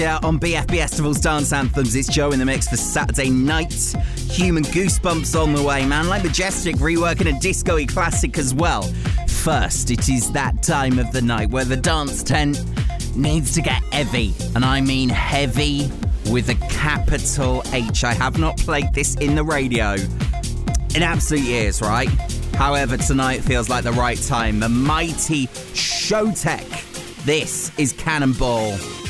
Yeah, on BFB Festival's Dance Anthems, it's Joe in the mix for Saturday night. Human Goosebumps on the way, man. Like Majestic reworking a disco-y classic as well. First, it is that time of the night where the dance tent needs to get heavy. And I mean heavy with a capital H. I have not played this in the radio in absolute years, right? However, tonight feels like the right time. The mighty Showtek. This is Cannonball.